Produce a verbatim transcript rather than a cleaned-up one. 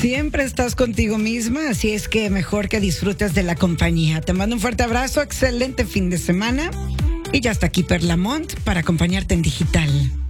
Siempre estás contigo misma, así es que mejor que disfrutes de la compañía. Te mando un fuerte abrazo, excelente fin de semana. Y ya está aquí Perlamont para acompañarte en digital.